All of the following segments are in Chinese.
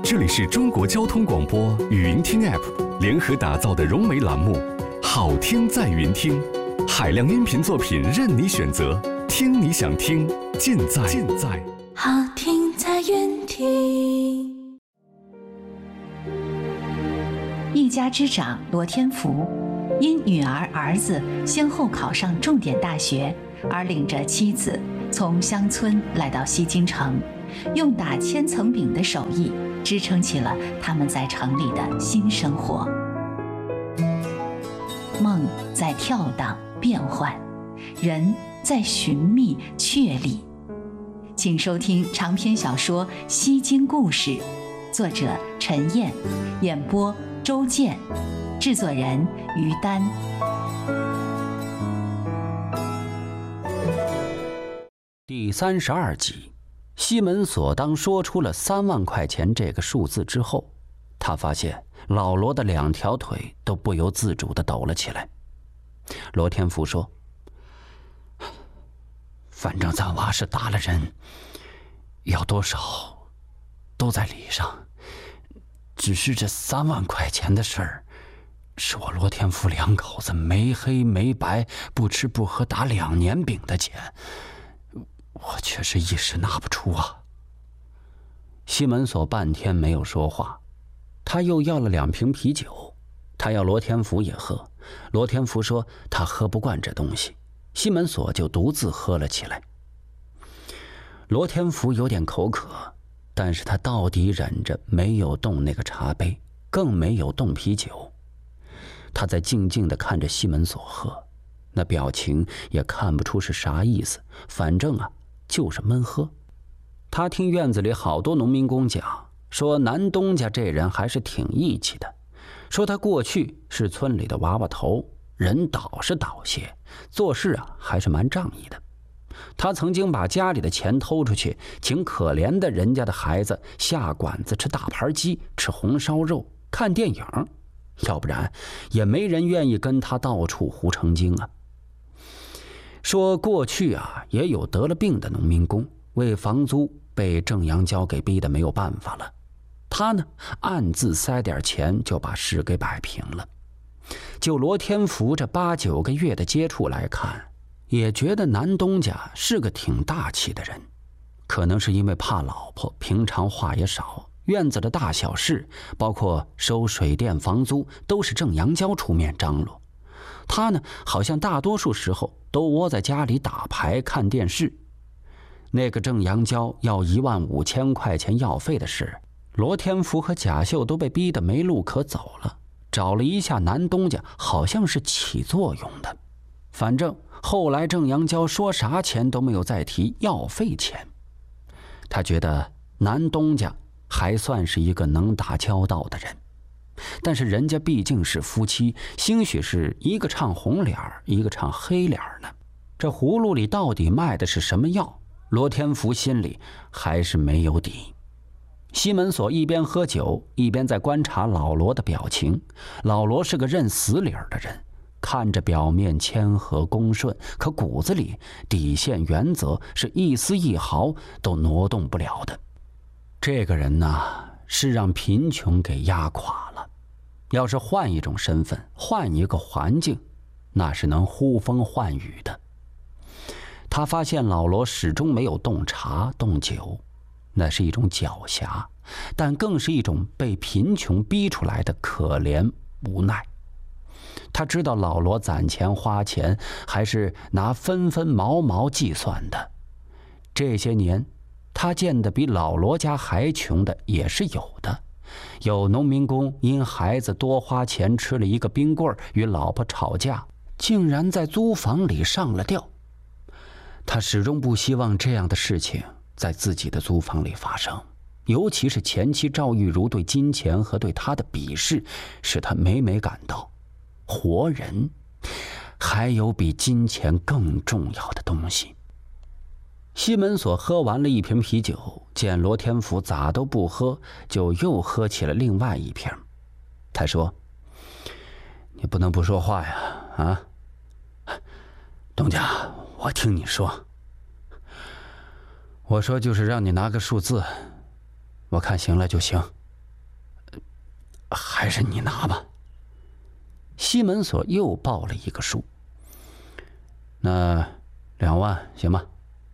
这里是中国交通广播语音听 App 联合打造的融媒栏目《好听在云听》，海量音频作品任你选择，听你想听，尽在好听在云听。 一家之长罗天福，因女儿儿子先后考上重点大学，而领着妻子从乡村来到西京城，用打千层饼的手艺支撑起了他们在城里的新生活。梦在跳荡变幻，人在寻觅确立。请收听长篇小说《西京故事》，作者陈燕，演播周健，制作人于丹。 第32集，西门所当说出了3万块钱这个数字之后，他发现老罗的2条腿都不由自主地抖了起来。罗天福说：“反正咱娃是打了人，要多少都在理上，只是这3万块钱的事儿，是我罗天福2口子没黑没白不吃不喝打2年饼的钱，我却是一时拿不出啊。”西门所半天没有说话，他又要了2瓶啤酒，他要罗天福也喝。罗天福说他喝不惯这东西，西门所就独自喝了起来。罗天福有点口渴，但是他到底忍着没有动那个茶杯，更没有动啤酒。他在静静地看着西门所喝，那表情也看不出是啥意思，反正就是闷喝。他听院子里好多农民工讲，说南东家这人还是挺义气的，说他过去是村里的娃娃头，人倒是倒些，做事还是蛮仗义的。他曾经把家里的钱偷出去，请可怜的人家的孩子下馆子吃大盘鸡，吃红烧肉，看电影，要不然也没人愿意跟他到处胡成精啊。说过去也有得了病的农民工，为房租被郑阳娇给逼得没有办法了，他呢暗自塞点钱就把事给摆平了。就罗天福这8、9个月的接触来看，也觉得南东家是个挺大气的人。可能是因为怕老婆，平常话也少，院子的大小事，包括收水电房租，都是郑阳娇出面张罗。他呢好像大多数时候都窝在家里打牌看电视。那个郑阳娇要15000块钱药费的事，罗天福和贾秀都被逼得没路可走了，找了一下南东家，好像是起作用的。反正后来郑阳娇说啥钱都没有再提药费钱。他觉得南东家还算是一个能打交道的人，但是人家毕竟是夫妻，兴许是一个唱红脸一个唱黑脸呢。这葫芦里到底卖的是什么药，罗天福心里还是没有底。西门所一边喝酒一边在观察老罗的表情。老罗是个认死理的人，看着表面谦和恭顺，可骨子里底线原则是一丝一毫都挪动不了的。这个人是让贫穷给压垮了，要是换一种身份，换一个环境，那是能呼风唤雨的。他发现老罗始终没有动茶动酒，那是一种狡黠，但更是一种被贫穷逼出来的可怜无奈。他知道老罗攒钱花钱还是拿分分毛毛计算的，这些年他见的比老罗家还穷的也是有的。有农民工因孩子多花钱吃了一个冰棍与老婆吵架，竟然在租房里上了吊。他始终不希望这样的事情在自己的租房里发生，尤其是前妻赵玉茹对金钱和对他的鄙视，使他每每感到活人还有比金钱更重要的东西。西门所喝完了1瓶啤酒，见罗天福咋都不喝，就又喝起了另外1瓶。他说：“你不能不说话呀，东家，我听你说。我说就是让你拿个数字，我看行了就行。 还是你拿吧。西门所又报了一个数。那2万行吗？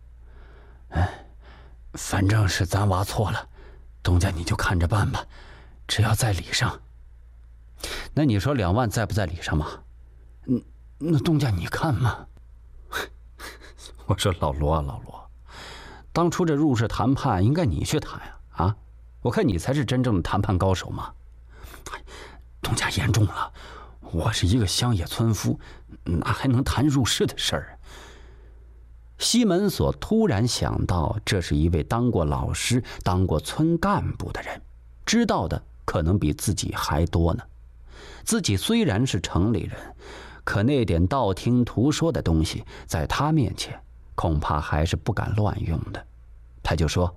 反正是咱娃错了，东家你就看着办吧，只要在理上。那你说2万在不在理上嘛？那东家你看嘛。我说老罗，当初这入室谈判应该你去谈呀，啊，我看你才是真正的谈判高手嘛。东家言重了，我是一个乡野村夫，哪还能谈入室的事儿？西门所突然想到，这是一位当过老师、当过村干部的人，知道的可能比自己还多呢。自己虽然是城里人，可那点道听途说的东西，在他面前恐怕还是不敢乱用的。他就说：“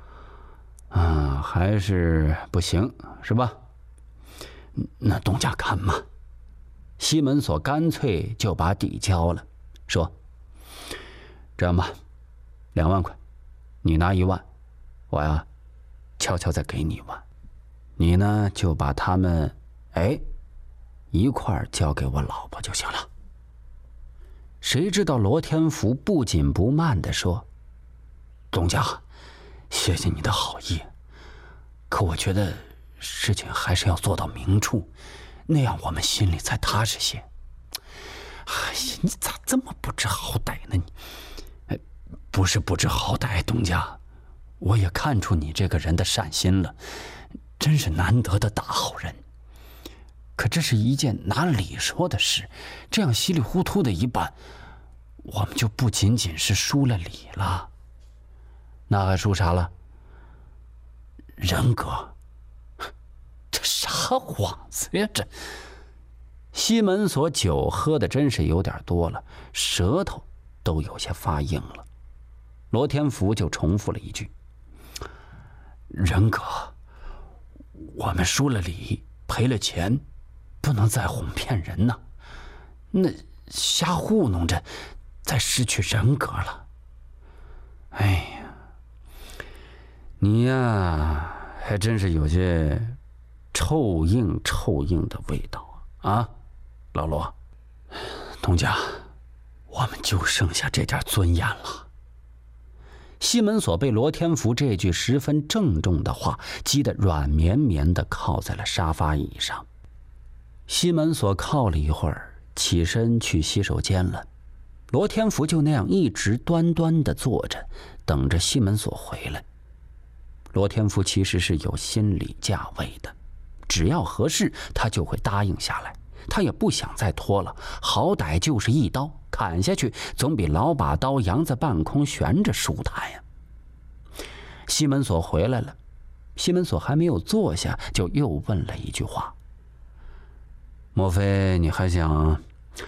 还是不行，是吧？那东家看嘛。”西门所干脆就把底交了，说：“这样吧，2万块，你拿1万，我呀，悄悄再给你1万，你呢就把他们，一块儿交给我老婆就行了。”谁知道罗天福不紧不慢地说：“东家，谢谢你的好意，可我觉得事情还是要做到明处，那样我们心里才踏实些。”哎呀，你咋这么不知好歹呢？你，不是不知好歹，东家，我也看出你这个人的善心了，真是难得的大好人。可这是一件拿理说的事，这样稀里糊涂的一办，我们就不仅仅是输了理了，那还输啥了？人格。这啥幌子呀这！西门所酒喝的真是有点多了，舌头都有些发硬了。罗天福就重复了一句：“人格，我们输了理，赔了钱，不能再哄骗人呐，那瞎糊弄着，再失去人格了。哎呀，你呀，还真是有些臭硬的味道啊，老罗，东家，我们就剩下这点尊严了。”西门所被罗天福这句十分郑重的话激得软绵绵地靠在了沙发椅上。西门所靠了一会儿，起身去洗手间了。罗天福就那样一直端端地坐着，等着西门所回来。罗天福其实是有心理价位的，只要合适，他就会答应下来。他也不想再拖了，好歹就是一刀砍下去，总比老把刀扬在半空悬着舒坦呀。西门所回来了，西门所还没有坐下，就又问了一句话：“莫非你还想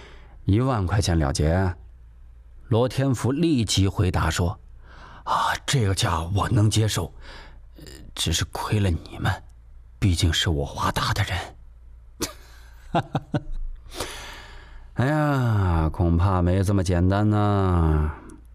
1万块钱了结？”罗天福立即回答说：“这个价我能接受，只是亏了你们，毕竟是我娃大的人。”哎呀，恐怕没这么简单呢。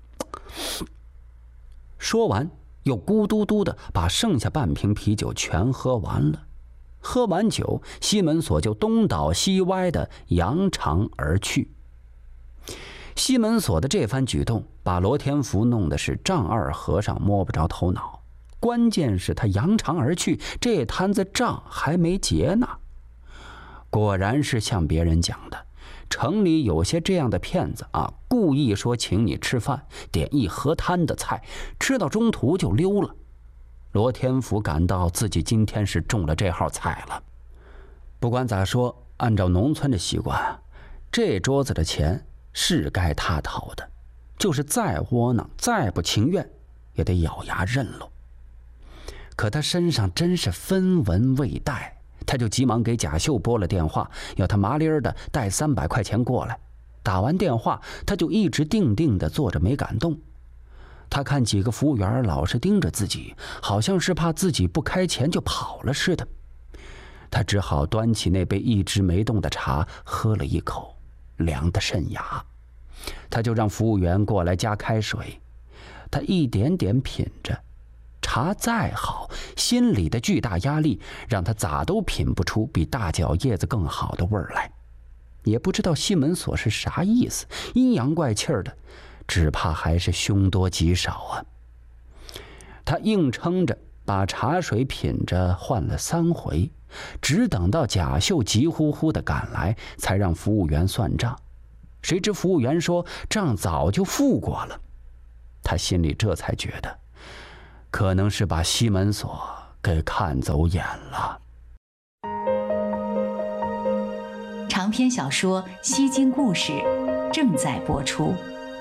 说完，又咕嘟嘟的把剩下半瓶啤酒全喝完了。喝完酒，西门所就东倒西歪的扬长而去。西门所的这番举动，把罗天福弄得是丈二和尚摸不着头脑。关键是他扬长而去，这摊子账还没结呢。果然是像别人讲的，城里有些这样的骗子啊，故意说请你吃饭，点一河滩的菜，吃到中途就溜了。罗天福感到自己今天是中了这号彩了。不管咋说，按照农村的习惯，这桌子的钱是该他掏的，就是再窝囊再不情愿，也得咬牙认喽。可他身上真是分文未带，他就急忙给贾秀拨了电话，要他麻利儿的带300块钱过来。打完电话，他就一直定定的坐着没敢动。他看几个服务员老是盯着自己，好像是怕自己不开钱就跑了似的。他只好端起那杯一直没动的茶，喝了一口，凉得渗牙。他就让服务员过来加开水，他一点点品着， 茶再好，心里的巨大压力让他咋都品不出比大脚叶子更好的味儿来。也不知道西门锁是啥意思，阴阳怪气的，只怕还是凶多吉少啊。他硬撑着把茶水品着换了3回，只等到贾秀急呼呼的赶来，才让服务员算账。谁知服务员说账早就付过了。他心里这才觉得，可能是把西门锁给看走眼了。 长篇小说《西京故事》正在播出。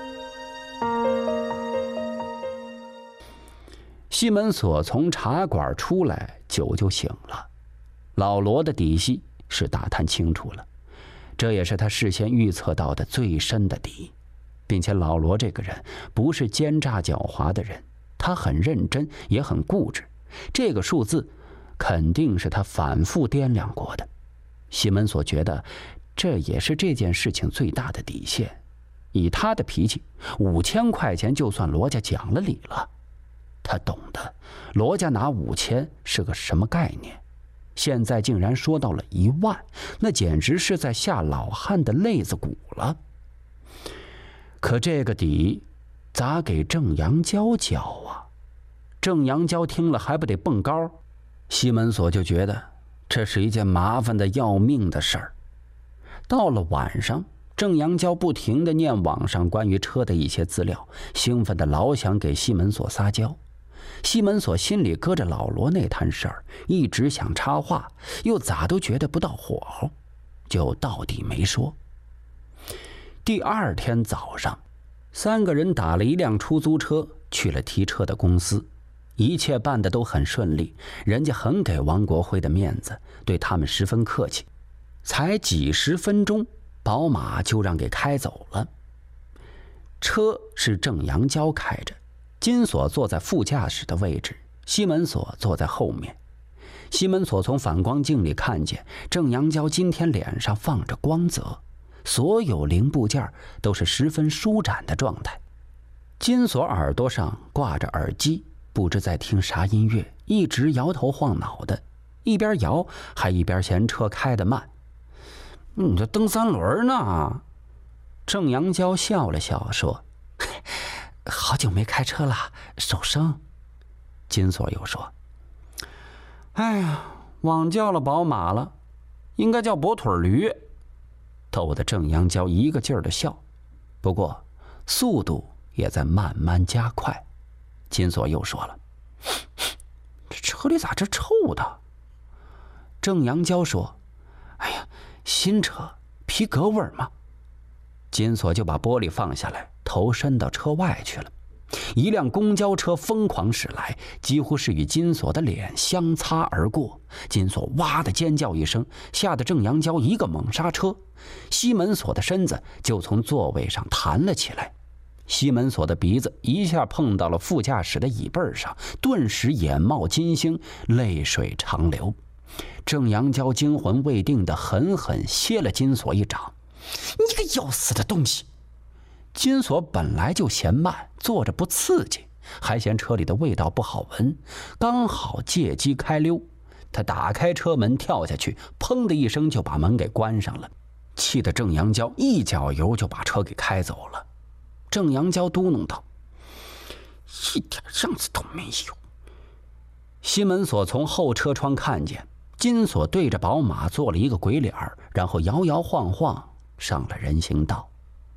西门锁从茶馆出来，酒就醒了。老罗的底细是打探清楚了，这也是他事先预测到的最深的底，并且老罗这个人不是奸诈狡猾的人，他很认真也很固执，这个数字肯定是他反复掂量过的。西门锁觉得这也是这件事情最大的底线，以他的脾气，5000块钱就算罗家讲了理了。他懂得罗家拿5000是个什么概念，现在竟然说到了1万，那简直是在下老汉的肋子骨了。可这个底咋给郑阳娇交啊？郑阳娇听了还不得蹦高？西门锁就觉得这是一件麻烦的要命的事儿。到了晚上，郑阳娇不停地念网上关于车的一些资料，兴奋的老想给西门锁撒娇。西门锁心里搁着老罗那摊事儿，一直想插话，又咋都觉得不到火候，就到底没说。第2天早上，3个人打了一辆出租车去了提车的公司，一切办得都很顺利，人家很给王国辉的面子，对他们十分客气。才几10分钟，宝马就让给开走了。车是郑阳娇开着，金锁坐在副驾驶的位置，西门锁坐在后面。西门锁从反光镜里看见郑阳娇今天脸上放着光泽，所有零部件都是十分舒展的状态。金锁耳朵上挂着耳机，不知在听啥音乐，一直摇头晃脑的，一边摇还一边嫌车开得慢。你这蹬3轮呢？郑阳娇笑了笑说，好久没开车了，手生。金锁又说，哎呀，忘叫了宝马了，应该叫跛腿驴。逗得郑阳娇一个劲儿的笑，不过速度也在慢慢加快。金锁又说了，这车里咋这臭的？郑阳娇说，哎呀，新车皮革味儿嘛。金锁就把玻璃放下来，头伸到车外去了。一辆公交车疯狂驶来，几乎是与金锁的脸相擦而过。金锁哇的尖叫一声，吓得郑阳娇一个猛刹车，西门锁的身子就从座位上弹了起来。西门锁的鼻子一下碰到了副驾驶的椅背上，顿时眼冒金星，泪水长流。郑阳娇惊魂未定的狠狠歇了金锁一掌，你个要死的东西！金锁本来就嫌慢，坐着不刺激，还嫌车里的味道不好闻，刚好借机开溜。他打开车门跳下去，砰的一声就把门给关上了，气得郑阳娇一脚油就把车给开走了。郑阳娇嘟哝道，一点样子都没有。西门锁从后车窗看见金锁对着宝马做了一个鬼脸，然后摇摇晃晃上了人行道。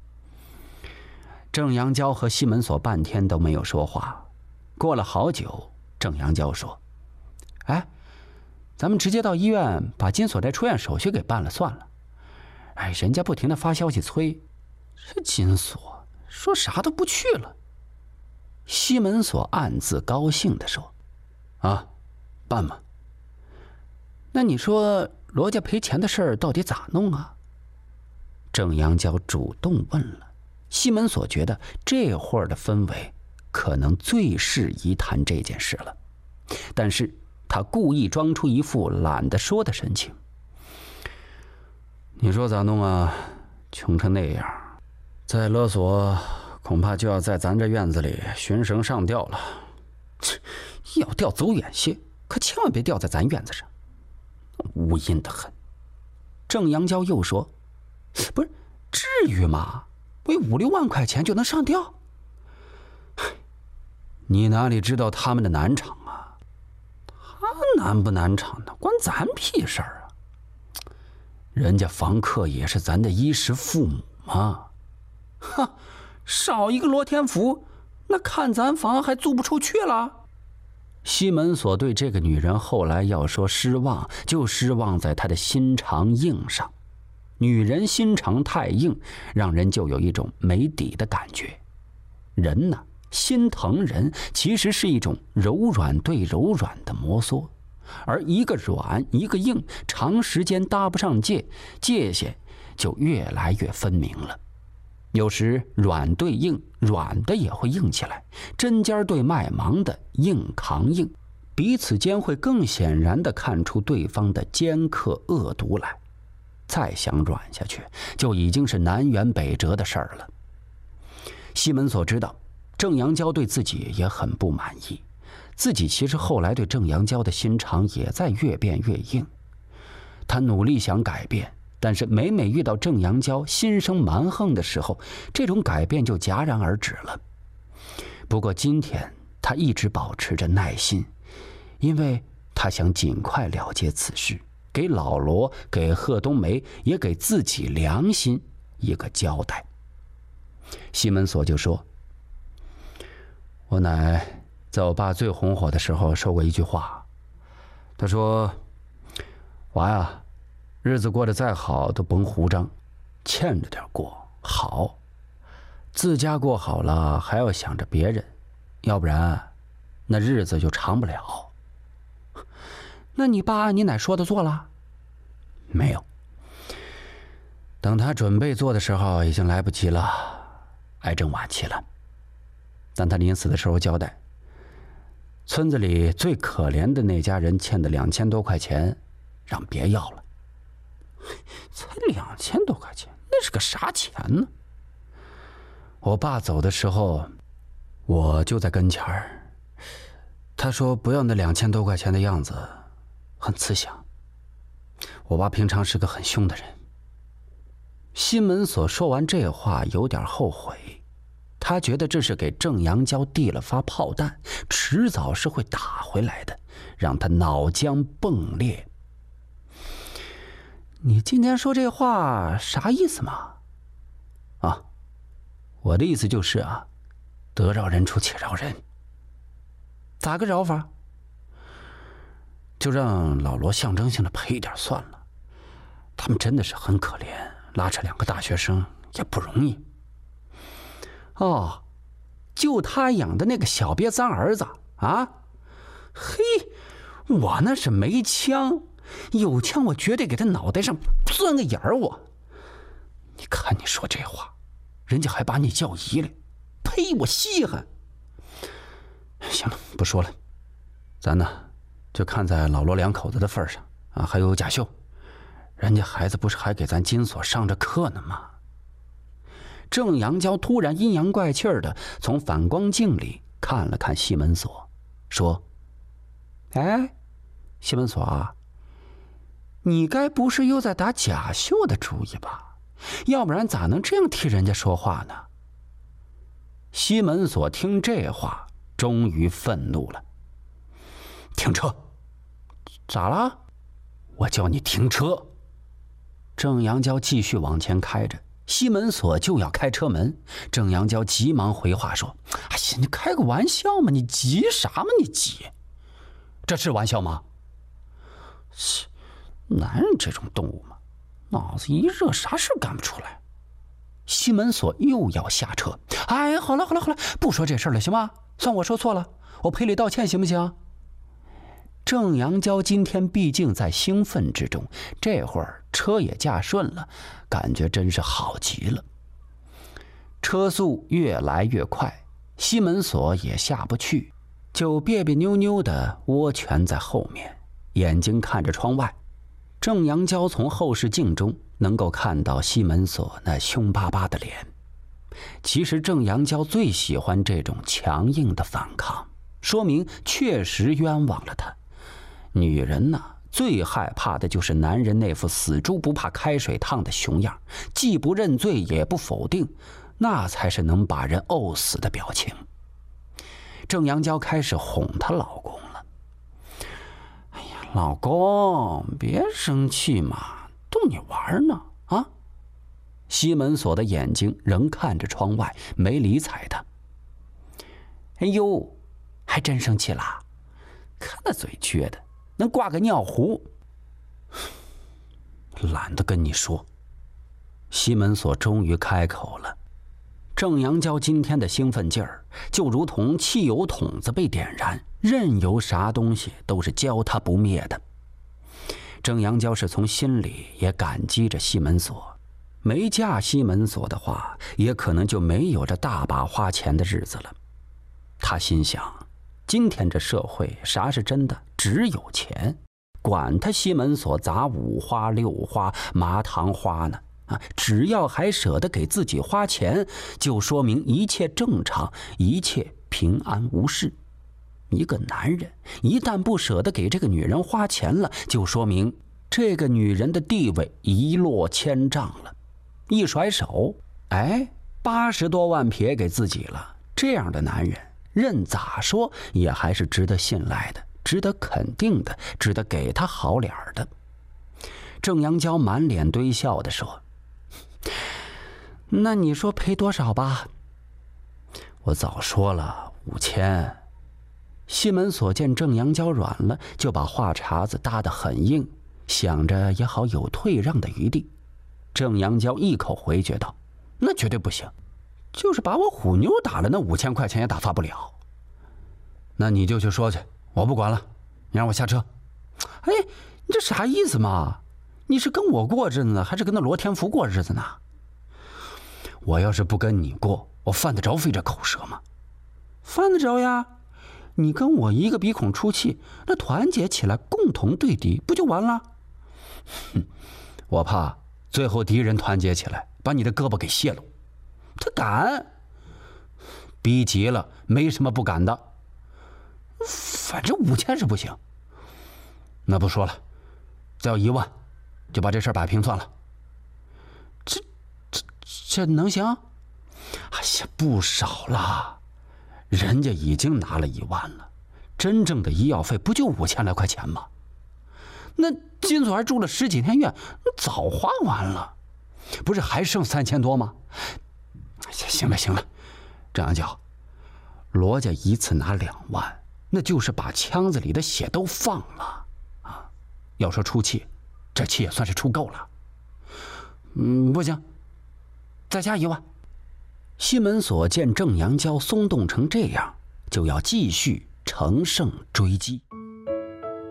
郑阳娇和西门锁半天都没有说话。过了好久，郑阳娇说，哎，咱们直接到医院把金锁这出院手续给办了算了。哎，人家不停的发消息催，这金锁说啥都不去了。西门锁暗自高兴地说，啊，办吧。那你说罗家赔钱的事儿到底咋弄啊？郑阳娇主动问了。西门锁觉得这会儿的氛围可能最适宜谈这件事了，但是他故意装出一副懒得说的神情。你说咋弄啊？穷成那样，再勒索恐怕就要在咱这院子里寻绳上吊了。 要掉走远些，可千万别掉在咱院子上，无阴得很。郑阳娇又说：“不是，至于吗？为5、6万块钱就能上吊？你哪里知道他们的难场啊？他难不难场呢？关咱屁事儿啊！人家房客也是咱的衣食父母嘛。哈，少一个罗天福，那看咱房还租不出去了。”西门所对这个女人后来要说失望，就失望在她的心肠硬上。女人心肠太硬，让人就有一种没底的感觉。人呢，心疼人其实是一种柔软对柔软的摩挲，而一个软一个硬，长时间搭不上界限就越来越分明了。有时软对硬，软的也会硬起来，针尖对麦芒的硬扛硬，彼此间会更显然地看出对方的尖刻恶毒来。再想软下去，就已经是南辕北辙的事儿了。西门所知道，郑阳娇对自己也很不满意，自己其实后来对郑阳娇的心肠也在越变越硬。他努力想改变，但是每遇到郑阳娇心生蛮横的时候，这种改变就戛然而止了。不过今天他一直保持着耐心，因为他想尽快了结此事，给老罗，给贺冬梅，也给自己良心一个交代。西门所就说：“我奶在我爸最红火的时候说过一句话，他说：娃呀，日子过得再好都甭胡张，欠着点过好，自家过好了还要想着别人，要不然那日子就长不了。”那你爸按你奶说的做了？没有，等他准备做的时候已经来不及了，癌症晚期了。但他临死的时候交代，村子里最可怜的那家人欠的2000多块钱让别要了。才2000多块钱，那是个啥钱呢？我爸走的时候我就在跟前儿，他说不要那2000多块钱的样子很慈祥。我爸平常是个很凶的人。西门所说完这话有点后悔，他觉得这是给郑阳娇递了发炮弹，迟早是会打回来的，让他脑浆迸裂。你今天说这话啥意思嘛？啊，我的意思就是啊，得饶人处且饶人。咋个饶法？就让老罗象征性的赔一点算了，他们真的是很可怜，拉扯2个大学生也不容易。哦，就他养的那个小瘪三儿子啊？嘿，我那是没枪，有枪我绝对给他脑袋上钻个眼儿。你看你说这话，人家还把你叫姨来，呸，我稀罕。行了，不说了，咱呢就看在老罗2口子的份上啊，还有贾秀，人家孩子不是还给咱金锁上着课呢吗？郑阳娇突然阴阳怪气的从反光镜里看了看西门锁，说：“哎，西门锁啊，你该不是又在打贾秀的主意吧？要不然咋能这样替人家说话呢？”西门锁听这话，终于愤怒了：“停车！咋了？我叫你停车！”郑阳娇继续往前开着，西门锁就要开车门。郑阳娇急忙回话说：“哎呀，你开个玩笑嘛，你急啥嘛？你急？这是玩笑吗？是，男人这种动物嘛，脑子一热，啥事干不出来。”西门锁又要下车。哎，好了，不说这事了，行吗？算我说错了，我赔礼道歉，行不行？郑阳娇今天毕竟在兴奋之中，这会儿车也驾顺了，感觉真是好极了。车速越来越快，西门锁也下不去，就别别扭扭的窝蜷在后面，眼睛看着窗外。郑阳娇从后视镜中能够看到西门锁那凶巴巴的脸。其实郑阳娇最喜欢这种强硬的反抗， 说明确实冤枉了他。女人呢，最害怕的就是男人那副死猪不怕开水烫的熊样，既不认罪也不否定，那才是能把人怄死的表情。郑阳娇开始哄她老公了。哎呀，老公，别生气嘛，逗你玩呢啊！西门锁的眼睛仍看着窗外，没理睬他。哎呦，还真生气啦？看那嘴撅的，能挂个尿壶。懒得跟你说。西门锁终于开口了。郑阳娇今天的兴奋劲儿，就如同汽油桶子被点燃，任由啥东西都是浇他不灭的。郑阳娇是从心里也感激着西门锁。没嫁西门锁的话，也可能就没有这大把花钱的日子了。他心想，今天这社会啥是真的？只有钱，管他西门锁砸五花六花麻糖花呢啊！只要还舍得给自己花钱，就说明一切正常，一切平安无事。一个男人一旦不舍得给这个女人花钱了，就说明这个女人的地位一落千丈了。一甩手，哎，80多万撇给自己了。这样的男人，任咋说也还是值得信赖的，值得肯定的，值得给他好脸的。郑阳娇满脸堆笑地说：“那你说赔多少吧？”我早说了5000。西门锁见郑阳娇软了，就把话茬子搭得很硬，想着也好有退让的余地。郑阳娇一口回绝道：“那绝对不行，就是把我虎妞打了，那5000块钱也打发不了。”那你就去说去，我不管了，你让我下车。哎，你这啥意思嘛？你是跟我过日子呢，还是跟那罗天福过日子呢？我要是不跟你过，我犯得着费这口舌吗？犯得着呀，你跟我一个鼻孔出气，那团结起来共同对敌，不就完了？哼，我怕最后敌人团结起来，把你的胳膊给卸了。他敢？逼急了，没什么不敢的。反正5000是不行。那不说了，再要1万，就把这事儿摆平算了。这能行？哎呀，不少了，人家已经拿了1万了，真正的医药费不就5000来块钱吗？那金锁还住了10几天院，早花完了，不是还剩3000多吗？行了，郑阳娇，罗家一次拿2万，那就是把腔子里的血都放了啊！要说出气，这气也算是出够了。不行，再加1万。西门锁见郑阳娇松动成这样，就要继续乘胜追击。